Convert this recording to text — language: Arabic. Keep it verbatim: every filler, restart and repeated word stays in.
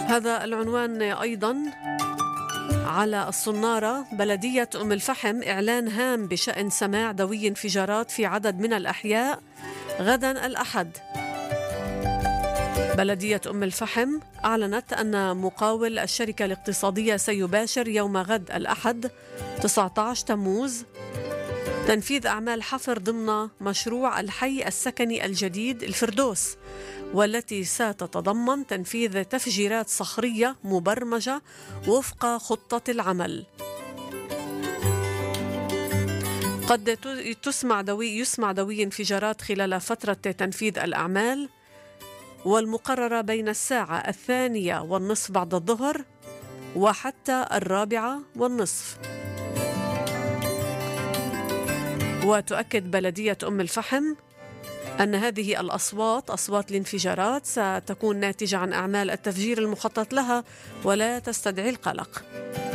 هذا العنوان أيضا على الصنارة. بلدية أم الفحم إعلان هام بشأن سماع دوي انفجارات في عدد من الأحياء غدا الأحد. بلدية أم الفحم أعلنت أن مقاول الشركة الاقتصادية سيباشر يوم غد الأحد تسعة عشر تموز تنفيذ أعمال حفر ضمن مشروع الحي السكني الجديد الفردوس، والتي ستتضمن تنفيذ تفجيرات صخرية مبرمجة وفق خطة العمل. قد تسمع دوي يسمع دوي انفجارات خلال فترة تنفيذ الأعمال، والمقررة بين الساعة الثانية والنصف بعد الظهر وحتى الرابعة والنصف. وتؤكد بلدية أم الفحم أن هذه الأصوات أصوات الانفجارات ستكون ناتجة عن أعمال التفجير المخطط لها ولا تستدعي القلق.